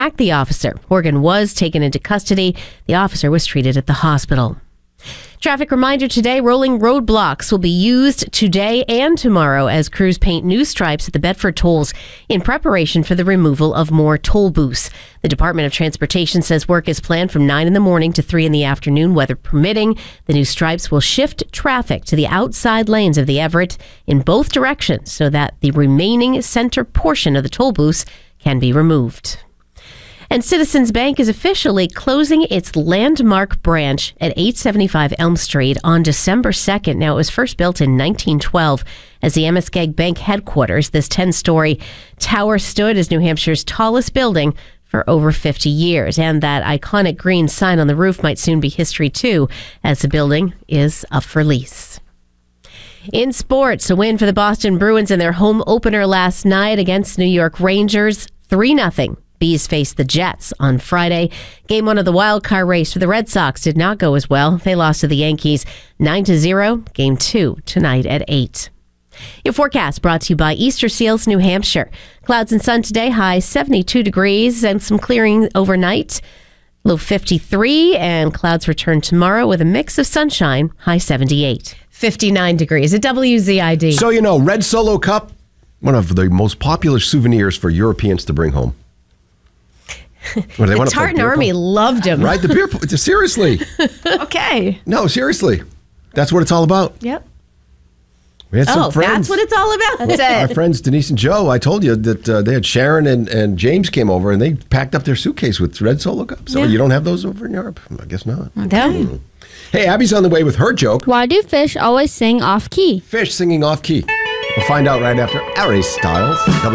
the officer. Horgan was taken into custody. The officer was treated at the hospital. Traffic reminder today, rolling roadblocks will be used today and tomorrow as crews paint new stripes at the Bedford tolls in preparation for the removal of more toll booths. The Department of Transportation says work is planned from 9 in the morning to 3 in the afternoon, weather permitting. The new stripes will shift traffic to the outside lanes of the Everett in both directions so that the remaining center portion of the toll booths can be removed. And Citizens Bank is officially closing its landmark branch at 875 Elm Street on December 2nd. Now, it was first built in 1912 as the Muskeg Bank headquarters. This 10-story tower stood as New Hampshire's tallest building for over 50 years. And that iconic green sign on the roof might soon be history, too, as the building is up for lease. In sports, a win for the Boston Bruins in their home opener last night against New York Rangers, 3-0. Bees faced the Jets on Friday. Game 1 of the wild card race for the Red Sox did not go as well. They lost to the Yankees 9-0. Game 2 tonight at 8. Your forecast brought to you by Easter Seals, New Hampshire. Clouds and sun today, high 72 degrees and some clearing overnight. Low 53, and clouds return tomorrow with a mix of sunshine, high 78. 59 degrees at WZID. So, Red Solo Cup, one of the most popular souvenirs for Europeans to bring home. The Tartan Army loved him. Right? The beer seriously. Okay. No, seriously. That's what it's all about. Yep. We had some friends. That's what it's all about. That's it. Our friends Denise and Joe, I told you that they had Sharon and James came over and they packed up their suitcase with Red Solo Cup. So you don't have those over in Europe? I guess not. Okay. Hey, Abby's on the way with her joke. Why do fish always sing off key? Fish singing off key. We'll find out right after Harry Styles.